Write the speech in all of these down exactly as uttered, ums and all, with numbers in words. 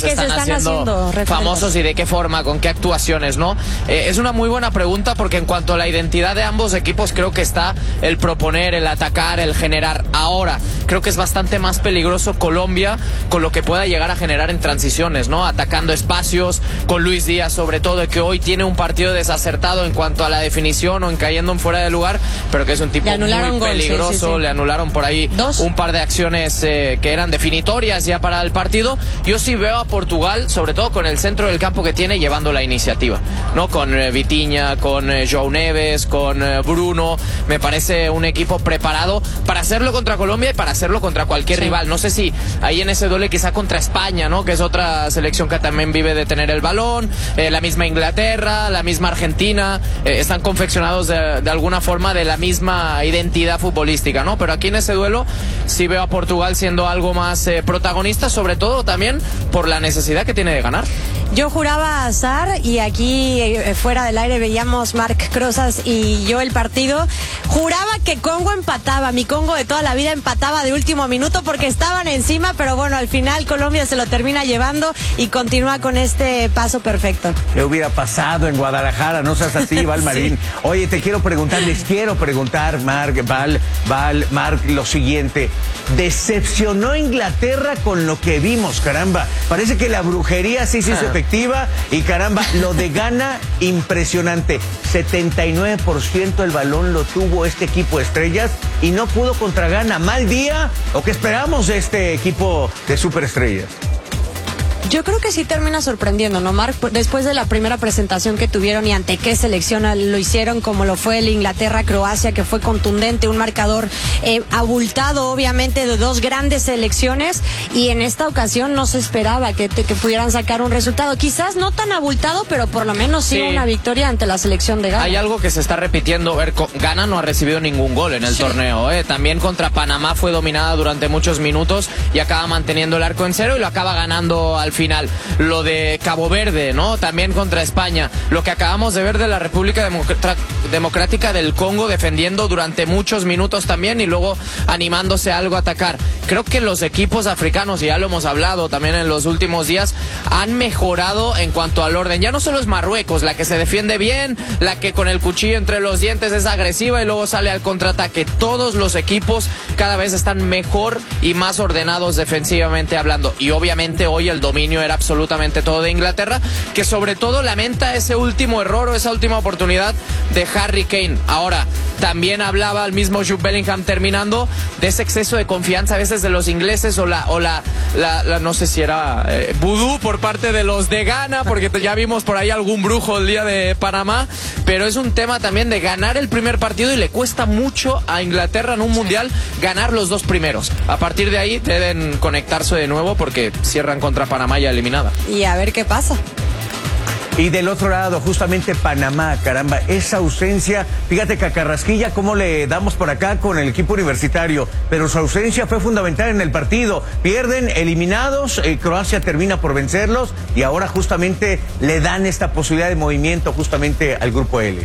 que están, se están haciendo, haciendo famosos y de qué forma, con qué actuaciones, ¿no? Eh, es una muy buena pregunta porque en cuanto a la identidad de ambos equipos creo que está el proponer, el atacar, el generar. Ahora, creo que es bastante más peligroso Colombia con lo que pueda llegar a generar en transiciones, ¿no? Atacando espacios, con Luis Díaz sobre todo, que hoy tiene un partido desacertado en cuanto a la definición o en cayendo en fuera de lugar, pero que es un tipo muy gol, peligroso. Sí, sí, sí. Le anularon por ahí ¿Dos? un par de acciones eh, que eran definitorias ya para el partido. Yo sí veo a Portugal, sobre todo con el centro del campo que tiene, llevando la iniciativa, ¿no? Con eh, Vitinha, con eh, João Neves, con eh, Bruno. Me parece un equipo preparado para hacerlo contra Colombia y para hacerlo contra cualquier sí. rival. No sé si ahí en ese duele quizá contra España, ¿no? Que es otra selección que también vive de tener el balón, eh, la misma Inglaterra, la misma Argentina, eh, están confeccionados de, de alguna forma de la misma identidad futbolística, ¿no? Pero aquí en ese duelo sí veo a Portugal siendo algo más eh, protagonista, sobre todo también por la necesidad que tiene de ganar. Yo juraba azar y aquí eh, fuera del aire veíamos Marc Crozas y yo el partido. Juraba que Congo empataba, mi Congo de toda la vida empataba de último minuto porque estaban encima, pero bueno, al final Colombia se lo termina llevando y continúa con este paso perfecto. ¿Qué hubiera pasado en Guadalajara? No seas así, Val Marín. Sí. Oye, te quiero preguntar, les quiero preguntar, Marc, Val, Val, Marc, lo siguiente. Decepcionó Inglaterra con lo que vimos, caramba. Parece que la brujería sí se hizo efectiva y caramba, lo de Ghana, impresionante. setenta y nueve por ciento del balón lo tuvo este equipo de estrellas y no pudo contra Ghana. ¿Mal día o qué esperamos de este equipo de superestrellas? Yo creo que sí termina sorprendiendo, ¿no, Marc? Después de la primera presentación que tuvieron y ante qué selección lo hicieron, como lo fue el Inglaterra-Croacia, que fue contundente, un marcador eh, abultado, obviamente, de dos grandes selecciones, y en esta ocasión no se esperaba que, que pudieran sacar un resultado. Quizás no tan abultado, pero por lo menos sí, sí. una victoria ante la selección de Ghana. Hay algo que se está repitiendo. Ver, Ghana no ha recibido ningún gol en el sí. torneo. ¿eh? También contra Panamá fue dominada durante muchos minutos y acaba manteniendo el arco en cero y lo acaba ganando al final. Lo de Cabo Verde, ¿no? También contra España. Lo que acabamos de ver de la República Democr- Democrática del Congo defendiendo durante muchos minutos también y luego animándose a algo a atacar. Creo que los equipos africanos, y ya lo hemos hablado también en los últimos días, han mejorado en cuanto al orden. Ya no solo es Marruecos, la que se defiende bien, la que con el cuchillo entre los dientes es agresiva y luego sale al contraataque. Todos los equipos cada vez están mejor y más ordenados defensivamente hablando. Y obviamente hoy el dominio era absolutamente todo de Inglaterra, que sobre todo lamenta ese último error o esa última oportunidad de Harry Kane. Ahora, también hablaba el mismo Jude Bellingham terminando de ese exceso de confianza a veces de los ingleses o la, o la, la, la no sé si era eh, vudú por parte de los de Ghana, porque ya vimos por ahí algún brujo el día de Panamá, pero es un tema también de ganar el primer partido y le cuesta mucho a Inglaterra en un mundial ganar los dos primeros. A partir de ahí deben conectarse de nuevo porque cierran contra Panamá ya eliminada. Y a ver qué pasa. Y del otro lado, justamente Panamá, caramba, esa ausencia, fíjate que a Carrasquilla cómo le damos por acá con el equipo universitario, pero su ausencia fue fundamental en el partido. Pierden, eliminados, eh, Croacia termina por vencerlos y ahora justamente le dan esta posibilidad de movimiento justamente al grupo L.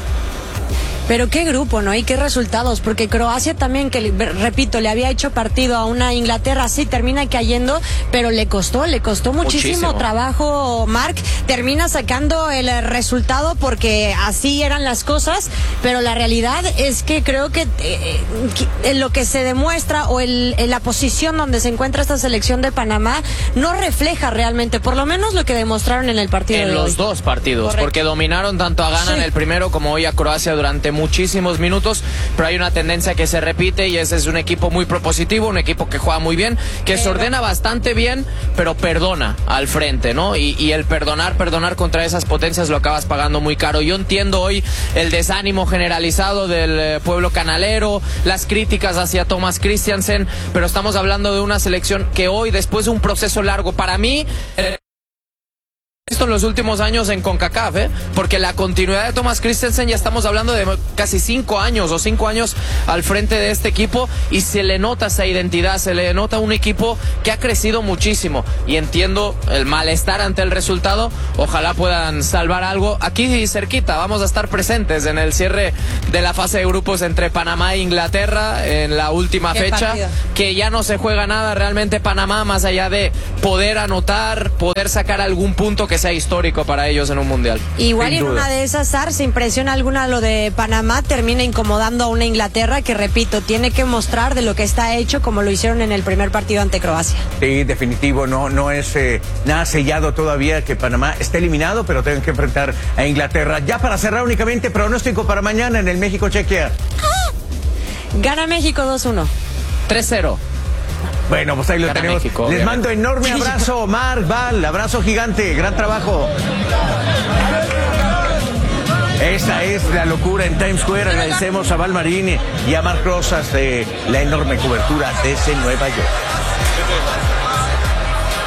Pero qué grupo, ¿no? Y qué resultados, porque Croacia también, que repito, le había hecho partido a una Inglaterra, sí, termina cayendo, pero le costó, le costó muchísimo, muchísimo. trabajo, Marc, termina sacando el resultado porque así eran las cosas, pero la realidad es que creo que eh, lo que se demuestra o el, la posición donde se encuentra esta selección de Panamá no refleja realmente, por lo menos lo que demostraron en el partido en de los hoy. dos partidos, correcto, porque dominaron tanto a Ghana sí. en el primero como hoy a Croacia durante muchísimos minutos, pero hay una tendencia que se repite y ese es un equipo muy propositivo, un equipo que juega muy bien, que pero... se ordena bastante bien, pero perdona al frente, ¿no? Y, y el perdonar, perdonar contra esas potencias lo acabas pagando muy caro. Yo entiendo hoy el desánimo generalizado del eh, pueblo canalero, las críticas hacia Thomas Christiansen, pero estamos hablando de una selección que hoy, después de un proceso largo, para mí... Eh, visto en los últimos años en CONCACAF, ¿eh? Porque la continuidad de Thomas Christensen, ya estamos hablando de casi cinco años o cinco años al frente de este equipo, y se le nota esa identidad, se le nota un equipo que ha crecido muchísimo, y entiendo el malestar ante el resultado. Ojalá puedan salvar algo aquí cerquita. Vamos a estar presentes en el cierre de la fase de grupos entre Panamá e Inglaterra en la última Qué fecha, partido. que ya no se juega nada realmente Panamá, más allá de poder anotar, poder sacar algún punto que sea histórico para ellos en un mundial. Igual Sin en duda. una de esas, Sar, sin impresiona alguna lo de Panamá, termina incomodando a una Inglaterra que, repito, tiene que mostrar de lo que está hecho, como lo hicieron en el primer partido ante Croacia. Sí, definitivo, no, no es eh, nada sellado todavía que Panamá esté eliminado, pero tengan que enfrentar a Inglaterra. Ya para cerrar únicamente, pronóstico para mañana en el México-Chequia. Gana México dos uno. tres cero. Bueno, pues ahí lo Gana tenemos. México, Les obviamente. mando enorme abrazo, Marc, Val, abrazo gigante, gran trabajo. Esta es la locura en Times Square. Agradecemos a Val Marín y a Marc Rosas de la enorme cobertura desde Nueva York.